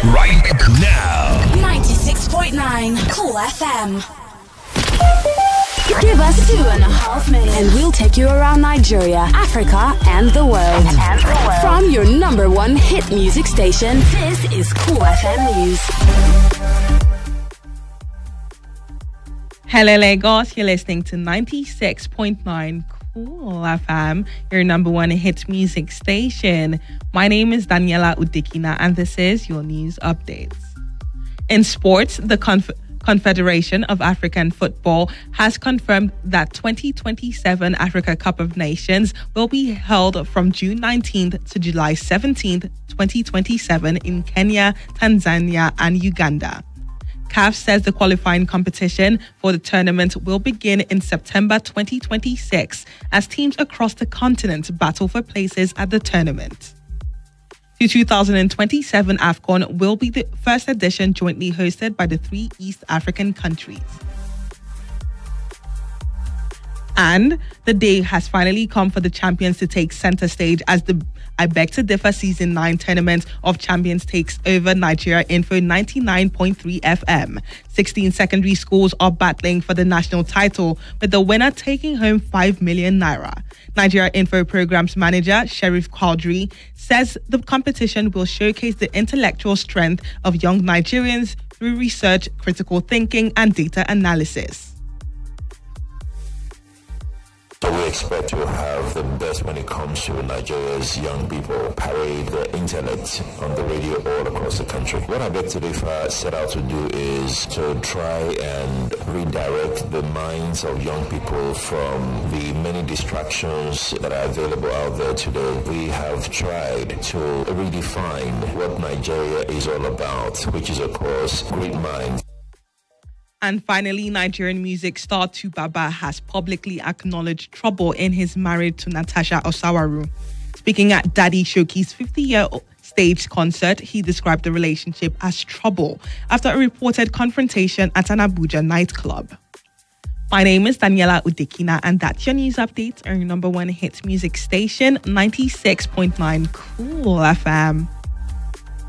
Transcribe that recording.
right now. 96.9 Cool FM. Give us 2.5 minutes and we'll take you around Nigeria, Africa, and the world. From your number one hit music station, this is Cool FM News. Hello Lagos, you're listening to 96.9 Cool FM, your number one hit music station. My name is Daniela Udikina and this is your news updates. In sports, the Confederation of African Football has confirmed that 2027 Africa Cup of Nations will be held from June 19th to July 17th, 2027 in Kenya, Tanzania, and Uganda. CAF says the qualifying competition for the tournament will begin in September 2026 as teams across the continent battle for places at the tournament. The 2027 AFCON will be the first edition jointly hosted by the three East African countries. And the day has finally come for the champions to take center stage as the I Beg to Differ Season 9 Tournament of Champions takes over Nigeria Info 99.3 FM. 16 secondary schools are battling for the national title, with the winner taking home 5 million naira. Nigeria Info Programs Manager Sheriff Quadri says the competition will showcase the intellectual strength of young Nigerians through research, critical thinking, and data analysis. So we expect to have the best when it comes to Nigeria's young people parade their intellect on the radio all across the country. What I Beg to Differ set out to do is to try and redirect the minds of young people from the many distractions that are available out there today. We have tried to redefine what Nigeria is all about, which is, of course, great minds. And finally, Nigerian music star Tubaba has publicly acknowledged trouble in his marriage to Natasha Osawaru. Speaking at Daddy Shoki's 50-year stage concert, he described the relationship as trouble after a reported confrontation at an Abuja nightclub. My name is Daniela Udikina, and that's your news update on your number one hit music station, 96.9 Cool FM.